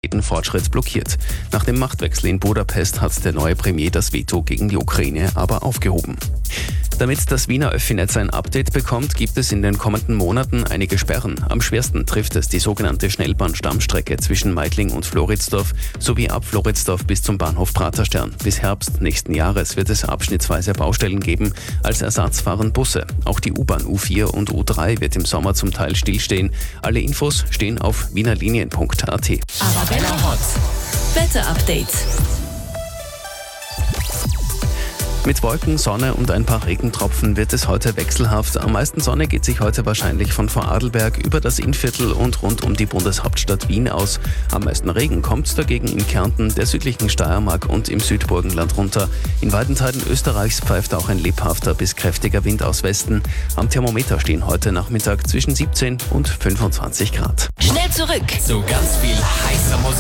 jeden Fortschritt blockiert. Nach dem Machtwechsel in Budapest hat der neue Premier das Veto gegen die Ukraine aber aufgehoben. Damit das Wiener Öffi-Netz ein Update bekommt, gibt es in den kommenden Monaten einige Sperren. Am schwersten trifft es die sogenannte Schnellbahn-Stammstrecke zwischen Meidling und Floridsdorf sowie ab Floridsdorf bis zum Bahnhof Praterstern. Bis Herbst nächsten Jahres wird es abschnittsweise Baustellen geben. Als Ersatz fahren Busse. Auch die U-Bahn U4 und U3 wird im Sommer zum Teil stillstehen. Alle Infos stehen auf wienerlinien.at. Arabella Hot. Wetter-Update. Mit Wolken, Sonne und ein paar Regentropfen wird es heute wechselhaft. Am meisten Sonne geht sich heute wahrscheinlich von Vorarlberg über das Innviertel und rund um die Bundeshauptstadt Wien aus. Am meisten Regen kommt dagegen in Kärnten, der südlichen Steiermark und im Südburgenland runter. In weiten Teilen Österreichs pfeift auch ein lebhafter bis kräftiger Wind aus Westen. Am Thermometer stehen heute Nachmittag zwischen 17 und 25 Grad. Schnell zurück So ganz viel heißer Musik